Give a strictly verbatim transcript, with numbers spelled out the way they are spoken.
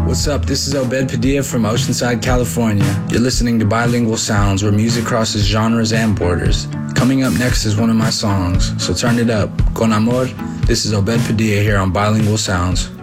What's up? This is Obed Padilla from Oceanside, California. You're listening to Bilingual Sounds, where music crosses genres and borders. Coming up next is one of my songs, so turn it up. Con Amor, this is Obed Padilla here on Bilingual Sounds.